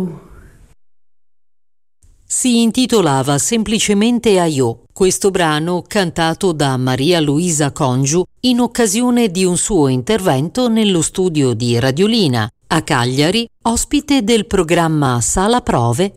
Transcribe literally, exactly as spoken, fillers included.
Si intitolava semplicemente Aio, questo brano cantato da Maria Luisa Congiu in occasione di un suo intervento nello studio di Radiolina, a Cagliari, ospite del programma Sala Prove